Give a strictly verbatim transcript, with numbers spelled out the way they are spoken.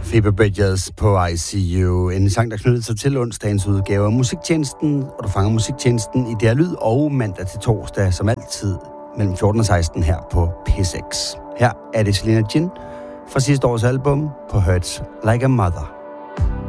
Phoebe Bridgers på I C U. En sang, der knyttede sig til onsdagens udgave af Musiktjenesten, og du fanger Musiktjenesten i D R Lyd og mandag til torsdag, som altid, mellem fjorten og seksten her på P seks. Her er det Selena Jin fra sidste års album på Hurts Like a Mother.